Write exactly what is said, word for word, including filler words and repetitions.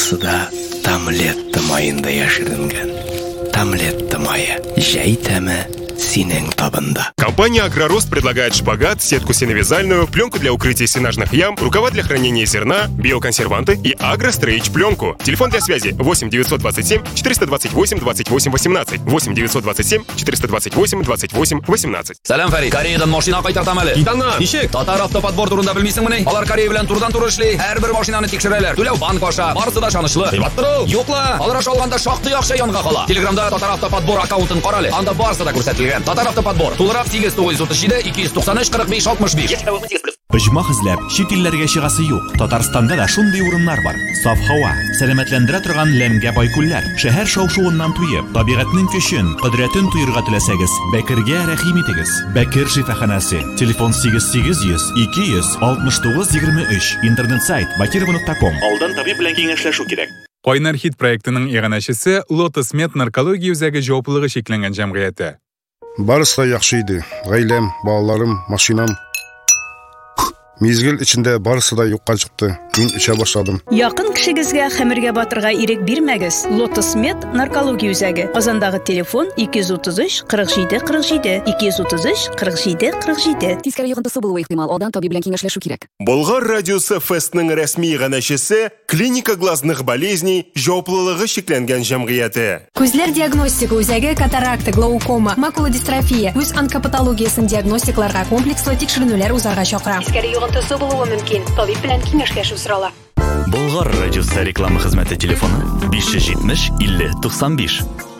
Барысы да Тамлетта майында яширенгән. Тамлетта майы. Җәй тәме синең табында. Компания «Агророст» предлагает шпагат, сетку сеновязальную, пленку для укрытия сенажных ям, рукава для хранения зерна, биоконсерванты и агрострейч пленку. Телефон для связи восемь девятьсот двадцать семь четыреста двадцать восемь двадцать восемь восемнадцать. восемь девятьсот двадцать семь четыреста двадцать восемь двадцать восемь восемнадцать. Салам, Фарид. Кореядан машина кайтартам әле. Китаңнан. Ничек? Татар автоподбор турында белмисеңме? Алар Корея белән турдан туры эшли. Һәрбер машинаны тикшерәләр. Түләү банк аша. Барысы да шанычлы. Кыйбаттыр ул. Юкла. Алар аша алганда шактый акча янга кала. Телеграмда Татар автоподбор аккаунтын карале. Анда барысы да күрсәтелгән. Татар автоподбор. Тулырак сигез тугыз утыз җиде ике йөз туксан өч кырык биш алтмыш биш. Оҗмах эзләп, чит илләргә чыгасы юк. Татарстанда да шундый урыннар бар. Саф һава, сәламәтләндерә торган ләмгә бай күлләр. Шәһәр шау-шуыннан туеп, табигатьнең көчен, кодрәтен туйырга теләсәгез, Бәкергә рәхим итегез. Бәкер шифаханасы. Телефон сигез сигез йөз ике йөз алтмыш тугыз егерме өч. Интернет сайт бакирова нокта ком. Алдан табиб белән киңәшләшү кирәк. Кайнар хит проектының иганәчесе Lotus Med наркология үзәге җаваплылыгы шикләнгән җәмгыяте. Барысы да яхшы иде. Гаиләм, балаларым, машинам. Мизгел içinde барысы да юкка чыкты. Мин эчә башладым. Якын кешегезгә хәмергә батырга ирек бирмәгез. Lotus Med наркология үзәге. Казандагы телефон ике йөз утыз өч кырык җиде кырык җиде. ике йөз утыз өч кырык җиде кырык җиде. Тискәре йогынтысы булуы ихтимал. Алдан табиб белән киңәшләшү кирәк. Болгар радиосы фестның рәсми иганәчесе клиника глазных болезней җаваплылыгы шикләнгән җәмгыяте. Күзләр диагностика үзәге катаракта, глаукома, макулодистрофия, үз онкопатологиясын диагностикларга комплекслы тикшеренүләр узарга чакыра. Тискәре йогынтысы булуы мөмкин. Табиб белән киңәшләшү сорала. Болгар радиосы реклама хезмәте телефоны биш йөз җитмеш илле туксан биш.